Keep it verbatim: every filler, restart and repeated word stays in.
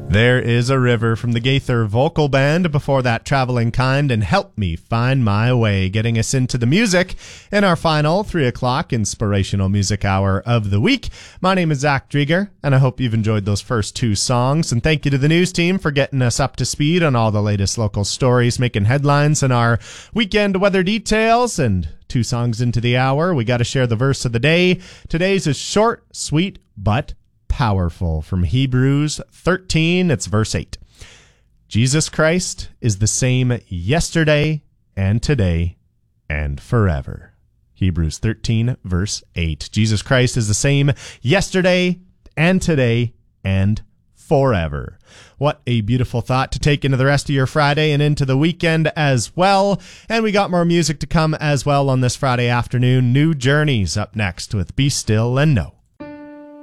There is a river from the Gaither Vocal Band, before that Traveling Kind and Help Me Find My Way, getting us into the music in our final three o'clock inspirational music hour of the week. My name is Zach Drieger, and I hope you've enjoyed those first two songs, and thank you to the news team for getting us up to speed on all the latest local stories making headlines in our weekend weather details. And two songs into the hour, we got to share the verse of the day. Today's is short, sweet, but powerful, from Hebrews thirteen. It's verse eight. Jesus Christ is the same yesterday and today and forever. Hebrews thirteen, verse eight. Jesus Christ is the same yesterday and today and forever. What a beautiful thought to take into the rest of your Friday and into the weekend as well. And we got more music to come as well on this Friday afternoon. New Journeys up next with Be Still and Know.